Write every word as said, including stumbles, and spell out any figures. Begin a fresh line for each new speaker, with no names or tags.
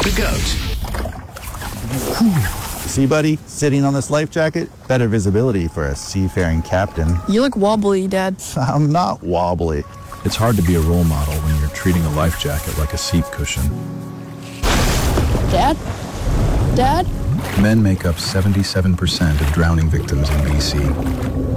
The GOAT.
See, buddy, sitting on this life jacket, better visibility for a seafaring captain.
You look wobbly, Dad.
I'm not wobbly.
It's hard to be a role model when you're treating a life jacket like a seat cushion.
Dad? Dad?
Men make up seventy-seven percent of drowning victims in B C.